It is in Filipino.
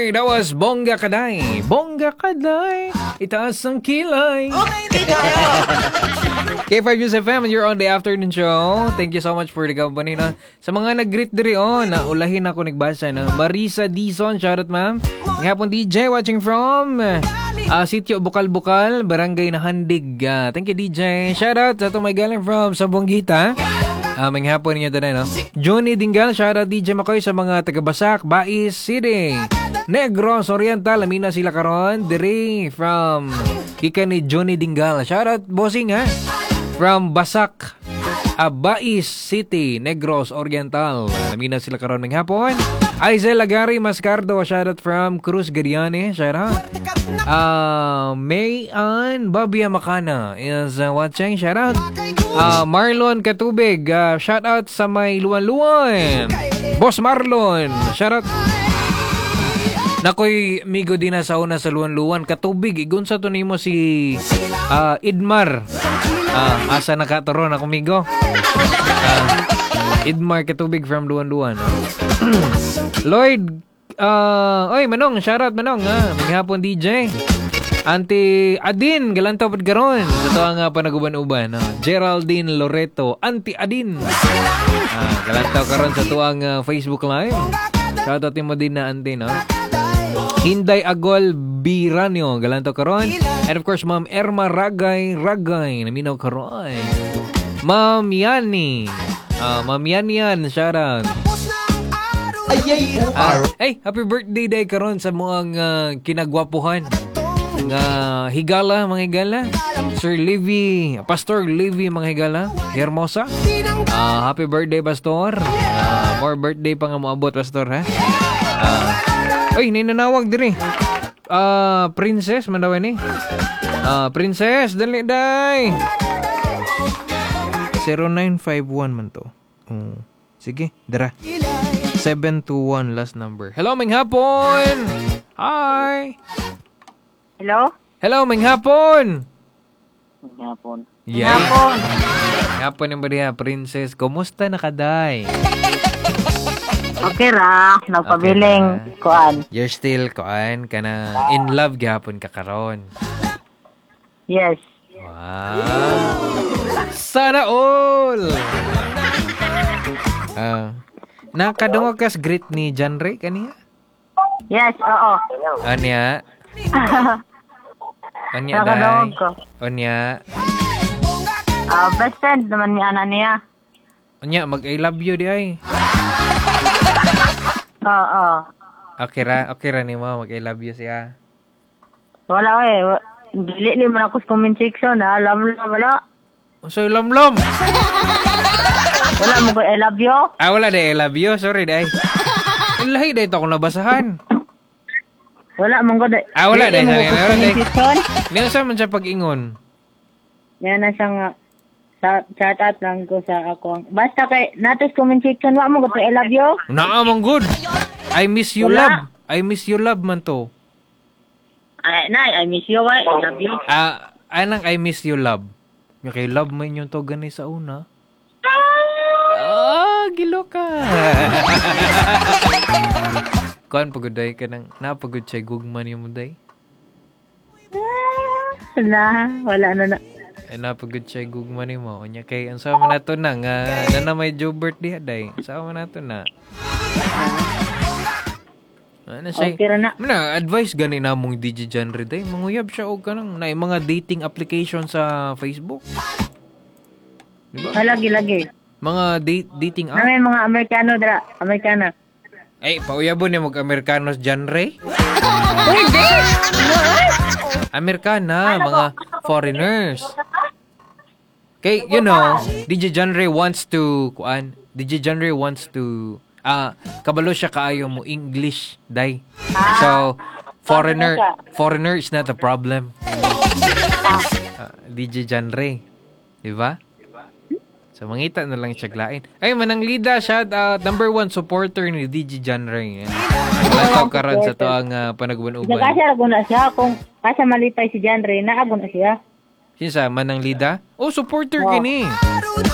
Okay, that was Bongga Kaday. Bongga Kaday, itaas ang kilay. K5 FM, you're on the afternoon show. Thank you so much for the company. No? Sa mga nag-greet diri na ulahin ako nagbasa. No? Marisa Dizon, shoutout ma'am. Ngapon DJ watching from Sitio Bukal-Bukal, Barangay Nahandig. Thank you DJ. Shoutout sa may galing from Sabonggita. May hapon niyo doon, no? Johnny Dingal, shoutout DJ Makoy sa mga taga-Basak, Bais City, Negros Oriental, amina sila karon. Diri from kika ni Johnny Dingal. Shoutout bossing ha. From Basak, Bais City, Negros Oriental. Amina sila karon ng hapon. Aizel Lagari Mascardo, shoutout from Cruz Gadiane. Shoutout. Mayan Babia Makana is watching. Shoutout. Marlon Katubig, shoutout sa may luwan-luwan. Boss Marlon, shoutout. Nakoy migo din na sa una sa luwan-luwan. Katubig, igun sa tunimo si Idmar. Asa nakataron ako migo. Idmar Katubig from luwan-luwan. Lloyd, oy Manong, shoutout Manong. May hapon DJ. Auntie Adin, galantaw pad karon. Ito ang panaguban-uban. Geraldine Loreto, Auntie Adin. Galantaw karon sa tuang Facebook Live. Shoutout mo din na Auntie, no? Hinday Agol Biranyo, galantaw karon. And of course, Ma'am Erma Ragay, naminaw karon. Ma'am Yani. Ma'am Yan, shoutout. Hey, happy birthday day karon sa mga kinagwapuhan. Higala, mga higala. Sir Livy, Pastor Livy, mga higala. Hermosa. Happy birthday, Pastor. More birthday pa nga moabot, Pastor, ha? Oy, ninanawag diri. Princess, mandawan ni. Princess, dali, day. 0951 man to. Sige, dara. 721 last number. Hello, Ming Hapon. Hi. Hello? Hello, Ming Hapon. Ming Hapon. Yeah. Hapon yung bariya, Princess. Kumusta na kaday? Okay ra, nagpabiling kuan. You're still kuan ka na in love gihapon ka karon. Yes. Wow. Sana all. Nakadungog kas greet ni John Ray kaniya? Yes, oo. Anya? Anya Nakadungog day? ko. Anya? Best friend naman ni Ana niya. Anya, mag-I love you di ay. Oo. Okay ra ni mo, mag-I love you siya. Wala eh. Dili ni man ako sa comment section ha. Wala. So, lam-lam. Wala mo ko I love you. Wala day, I love you. Sorry day. Lahi day ito akong nabasahan. Wala mong ko day. Wala day. Wala day. Section. Ngayon saan man siya pag-ingon? Yan na siya nga. Shout out lang ko sa ako. Basta kay natos comment section. Wala mo ko I love you. Naamang good. I miss you, Wala. love. I miss you, love man to. Ay, nay, I miss you. I love you. Anang I miss you, love. Kay love man yung to ganay sa una. Gilo ka. Kuan paguday ka nang napagod siya gugman yung muday. Wala na. Napagod siya gugman mo. Nya kay ang sama nato na nga na may Jobert di haday. Sama nato na. Ano siya? Okay na. Mana advice gani na mong DJ genre day. Manguyab siya og kanang na mga dating application sa Facebook. Diba? Lagi. Mga dating app. May mga Amerikano dra. Amerikana. Ay, pauyabon niya mag-Amerikanos genre. Hindi! Amerikana, mga foreigners. Okay, you know, DJ genre wants to kabalo siya kaayo mo English, day. So, foreigner is not a problem. DJ genre. Diba? So, mangita na lang siya glain. Ay, Manang Lida, shout out. Number 1 supporter ni DJ genre. Lantaw karon sa to ang panagbuan-uban. Kasi ako na siya. Kung kasi malipay si genre, naago na siya. Sinsa, Manang Lida? Oh, supporter kini.